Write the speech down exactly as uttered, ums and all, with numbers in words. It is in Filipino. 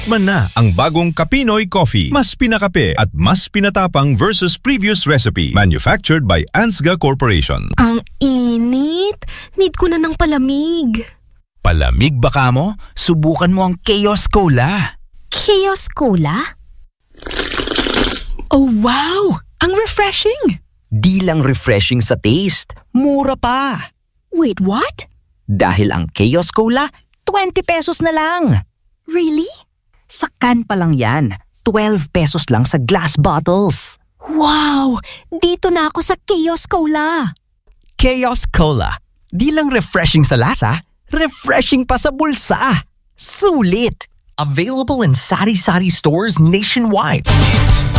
Man na ang bagong Kapinoy Coffee. Mas pinakape at mas pinatapang versus previous recipe. Manufactured by Ansga Corporation. Ang init. Need ko na ng palamig. Palamig ba ka mo? Subukan mo ang Chaos Cola. Chaos Cola? Oh wow! Ang refreshing! Di lang refreshing sa taste, mura pa. Wait, what? Dahil ang Chaos Cola, twenty pesos na lang. Really? Sa can pa lang yan, twelve pesos lang sa glass bottles. Wow! Dito na ako sa Chaos Cola. Chaos Cola. Di lang refreshing sa lasa, refreshing pa sa bulsa. Sulit! Available in sari-sari stores nationwide.